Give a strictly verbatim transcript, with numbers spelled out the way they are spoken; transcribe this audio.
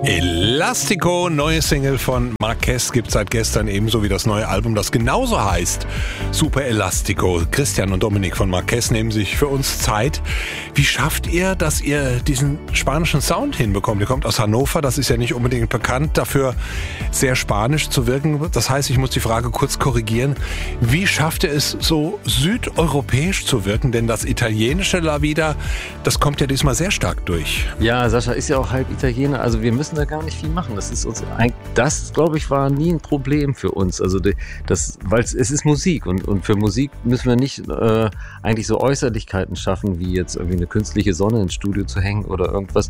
Elastico, neue Single von Marquez, gibt seit gestern, ebenso wie das neue Album, das genauso heißt. Super Elastico. Christian und Dominik von Marquez nehmen sich für uns Zeit. Wie schafft ihr, dass ihr diesen spanischen Sound hinbekommt? Ihr kommt aus Hannover, das ist ja nicht unbedingt bekannt dafür, sehr spanisch zu wirken. Das heißt, ich muss die Frage kurz korrigieren. Wie schafft ihr es, so südeuropäisch zu wirken? Denn das italienische La Vida, das kommt ja diesmal sehr stark durch. Ja, Sascha ist ja auch halb Italiener, also wir müssen da gar nicht viel machen. Das ist uns, das glaube ich, war nie ein Problem für uns. Also das, weil es ist Musik und, und für Musik müssen wir nicht äh, eigentlich so Äußerlichkeiten schaffen, wie jetzt irgendwie eine künstliche Sonne ins Studio zu hängen oder irgendwas,